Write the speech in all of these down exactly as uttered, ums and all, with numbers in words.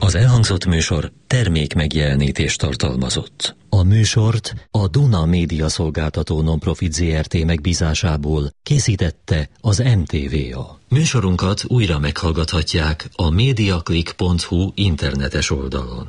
Az elhangzott műsor termék megjelenítést tartalmazott. A műsort a Duna Média Szolgáltató Nonprofit zé er té megbízásából készítette az em té vé á. Műsorunkat újra meghallgathatják a mediaclick pont hu internetes oldalon.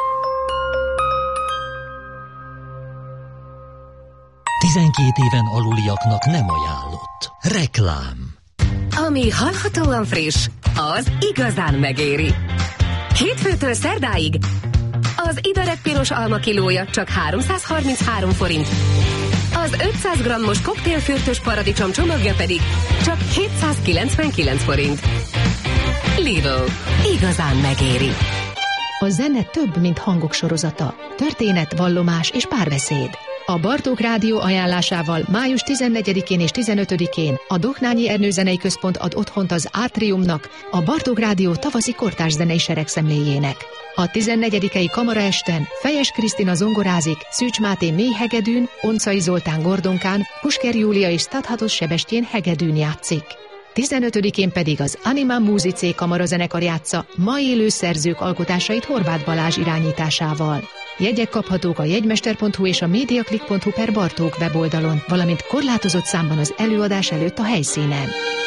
tizenkét éven aluliaknak nem ajánlott. Reklám. Ami hallhatóan friss, az igazán megéri. Hétfőtől szerdáig az Idarek piros alma kilója csak háromszázharminchárom forint, az ötszáz grammos koktélfürtös paradicsom csomagja pedig csak hétszázkilencvenkilenc forint. Lidl. Igazán megéri. A zene több, mint hangok sorozata. Történet, vallomás és párbeszéd. A Bartók Rádió ajánlásával május tizennegyedikén és tizenötödikén a Doknányi Ernő Zenei Központ ad otthont az Átriumnak, a Bartók Rádió tavaszi kortárs zenei seregszemléjének. A tizennegyedikei kamaraesten Fejes Krisztina zongorázik, Szűcs Máté mély hegedűn, Oncai Zoltán gordonkán, Pusker Júlia és Stadhatos Sebestyén hegedűn játszik. tizenötödikén pedig az Anima Musicé kamarazenekar játsza ma élő szerzők alkotásait Horváth Balázs irányításával. Jegyek kaphatók a jegymester pont hu és a mediaclick pont hu per Bartók weboldalon, valamint korlátozott számban az előadás előtt a helyszínen.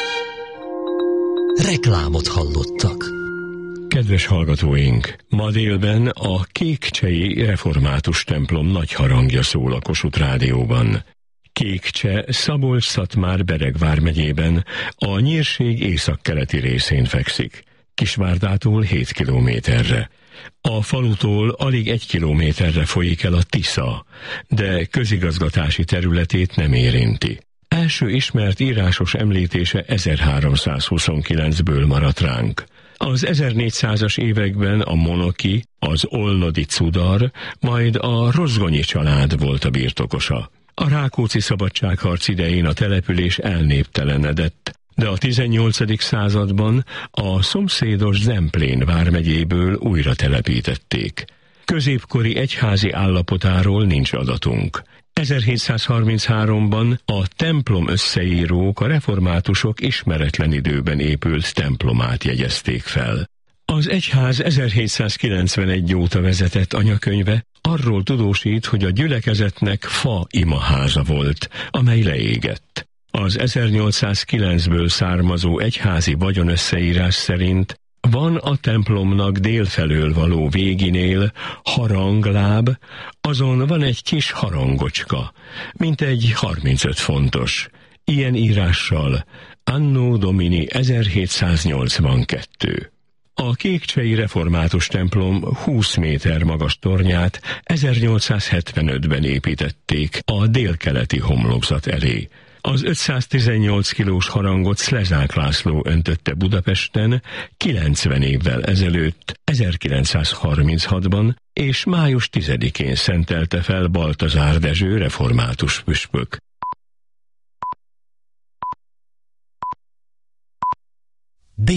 Reklámot hallottak. Kedves hallgatóink, ma délben a Kékcsei Református templom nagy harangja szól a Kossuth Rádióban. Kékcse Szabolcs-Szatmár-Bereg vármegyében a Nyírség északkeleti részén fekszik, Kisvárdától hét kilométerre. A falutól alig egy kilométerre folyik el a Tisza, de közigazgatási területét nem érinti. Első ismert írásos említése ezerháromszázhuszonkilencből maradt ránk. Az ezernégyszázas években a Monoki, az Olnodi Cudar, majd a Rozgonyi család volt a birtokosa. A Rákóczi szabadságharc idején a település elnéptelenedett, de a tizennyolcadik században a szomszédos Zemplén vármegyéből újra telepítették. Középkori egyházi állapotáról nincs adatunk. ezerhétszázharmincháromban a templom összeírók a reformátusok ismeretlen időben épült templomát jegyezték fel. Az egyház ezerhétszázkilencvenegy óta vezetett anyakönyve arról tudósít, hogy a gyülekezetnek fa imaháza volt, amely leégett. Az ezernyolcszázkilencből származó egyházi vagyonösszeírás szerint van a templomnak délfelől való véginél harangláb, azon van egy kis harangocska, mintegy harmincöt fontos. Ilyen írással Anno Domini ezerhétszáznyolcvankettő. A Kékcsei Református templom húsz méter magas tornyát ezernyolcszázhetvenötben építették a délkeleti homlokzat elé. Az ötszáztizennyolc kilós harangot Szlezák László öntötte Budapesten kilencven évvel ezelőtt, ezerkilencszázharminchatban, és május tizedikén szentelte fel Baltazár Dezső református püspök.